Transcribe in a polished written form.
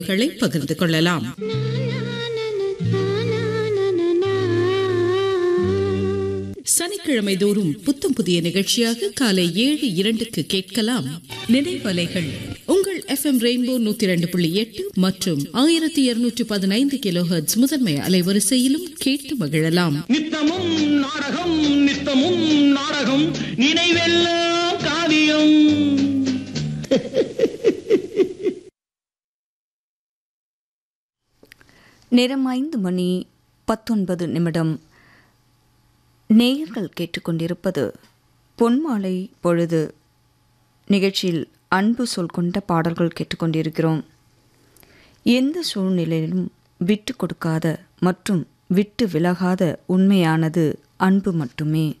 களை பகிர்ந்து கொள்ளலாம். சனிக்கிழமை தோறும் புத்தம் புதிய நிகழ்ச்சியாக காலை 7:02 கேட்கலாம். நினைவலைகள் உங்கள் FM ரெயின்போ 102.8 மற்றும் 1215 கிலோஹெர்ட்ஸ் முதன்மை அலைவரிசையிலும் கேட்டு மகிழலாம். நித்தமும் நாடகம் நித்தமும் நாடகம் நினைவெல்லாம் காவியம். நேரம் 5:19. நேயர்கள் கேட்டுக்கொண்டிருப்பது பொன்மாலை பொழுது நிகழ்ச்சியில் அன்பு சொல் கொண்ட பாடல்கள் கேட்டுக்கொண்டிருக்கிறோம். எந்த சூழ்நிலையிலும் விட்டு கொடுக்காத மற்றும் விட்டு விலகாத உண்மையானது அன்பு மட்டுமே.